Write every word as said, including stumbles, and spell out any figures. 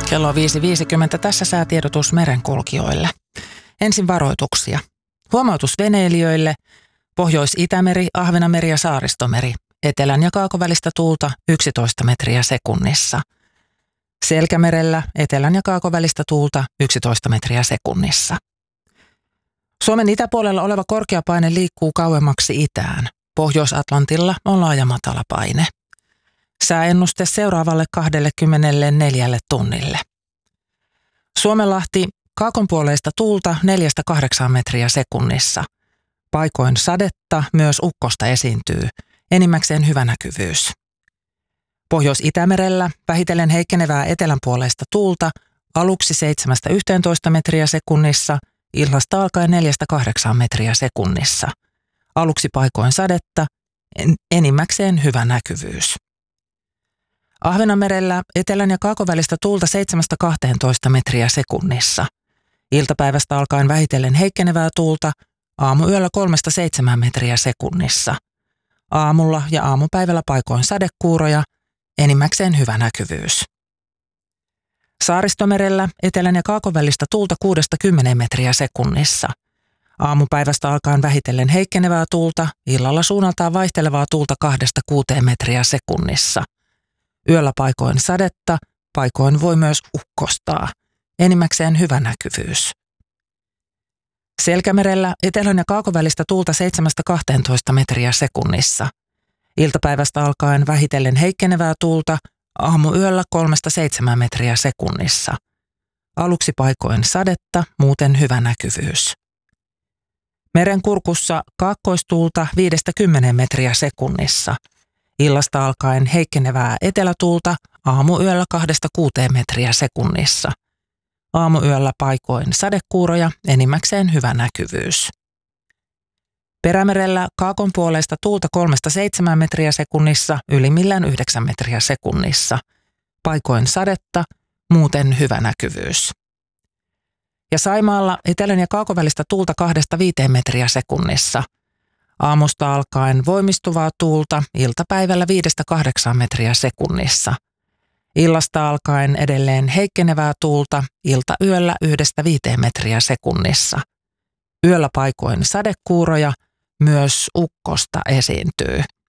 Kello on viisi viisikymmentä, tässä säätiedotus merenkulkijoille. Ensin varoituksia. Huomautus veneilijöille: Pohjois-Itämeri, Ahvenanmeri ja Saaristomeri. Etelän ja kaakovälistä tuulta yksitoista metriä sekunnissa. Selkämerellä etelän ja kaakovälistä tuulta yksitoista metriä sekunnissa. Suomen itäpuolella oleva korkeapaine liikkuu kauemmaksi itään. Pohjois-Atlantilla on laaja matalapaine. Sääennuste seuraavalle kaksikymmentäneljä tunnille. Suomenlahti, kaakonpuoleista tuulta neljästä kahdeksaan metriä sekunnissa. Paikoin sadetta, myös ukkosta esiintyy. Enimmäkseen hyvä näkyvyys. Pohjois-Itämerellä vähitellen heikkenevää etelänpuoleista tuulta, aluksi seitsemästä yhteentoista metriä sekunnissa, illasta alkaen neljästä kahdeksaan metriä sekunnissa. Aluksi paikoin sadetta, enimmäkseen hyvä näkyvyys. Ahvenanmerellä etelän ja kaakovälistä tuulta seitsemästä kahteentoista metriä sekunnissa. Iltapäivästä alkaen vähitellen heikkenevää tuulta, aamuyöllä kolmesta seitsemään metriä sekunnissa. Aamulla ja aamupäivällä paikoin sadekuuroja, enimmäkseen hyvä näkyvyys. Saaristomerellä etelän ja kaakovälistä tuulta kuudesta kymmeneen metriä sekunnissa. Aamupäivästä alkaen vähitellen heikkenevää tuulta, illalla suunnaltaan vaihtelevaa tuulta kahdesta kuuteen metriä sekunnissa. Yöllä paikoin sadetta, paikoin voi myös ukkostaa. Enimmäkseen hyvä näkyvyys. Selkämerellä etelän ja kaakovälistä tuulta seitsemästä kahteentoista metriä sekunnissa. Iltapäivästä alkaen vähitellen heikkenevää tuulta, aamuyöllä kolmesta seitsemään metriä sekunnissa. Aluksi paikoin sadetta, muuten hyvä näkyvyys. Merenkurkussa kaakkoistuulta viidestä kymmeneen metriä sekunnissa. Illasta alkaen heikkenevää etelätuulta, aamuyöllä kahdesta kuuteen metriä sekunnissa. Aamuyöllä paikoin sadekuuroja, enimmäkseen hyvä näkyvyys. Perämerellä kaakonpuoleista tuulta kolmesta seitsemään metriä sekunnissa, ylimmillään yhdeksän metriä sekunnissa. Paikoin sadetta, muuten hyvä näkyvyys. Ja Saimaalla etelän ja kaakovälistä tuulta kahdesta viiteen metriä sekunnissa. Aamusta alkaen voimistuvaa tuulta, iltapäivällä viidestä kahdeksaan metriä sekunnissa. Illasta alkaen edelleen heikkenevää tuulta, iltayöllä yhdestä viiteen metriä sekunnissa. Yöllä paikoin sadekuuroja, myös ukkosta esiintyy.